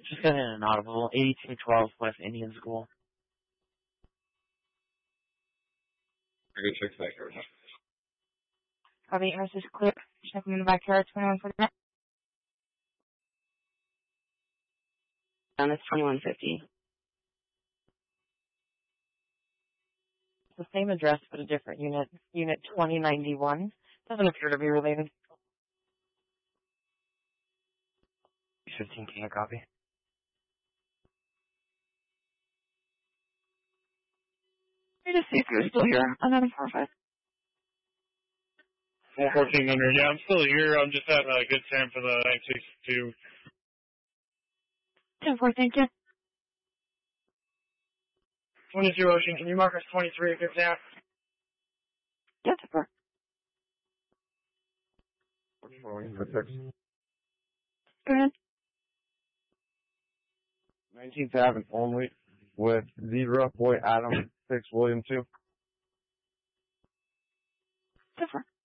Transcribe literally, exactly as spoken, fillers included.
Just got an inaudible. eighty-two twelve West Indian School. thirty-six acres. Copy, house is clear. Checking in the backyard, twenty-one forty-nine. And it's twenty-one fifty. The same address, but a different unit. Unit twenty ninety-one. Doesn't appear to be related. fifteen, can you copy? I just see if you're still here. Another four five. fourteen hundred, yeah, I'm still here. I'm just having a good time for the nine sixty-two. ten four, thank you. twenty-two Ocean, can you mark us twenty-three if it's out? Yeah, ten four. Go ahead. nineteenth Avenue only with zero Boy Adam six William two. ten four.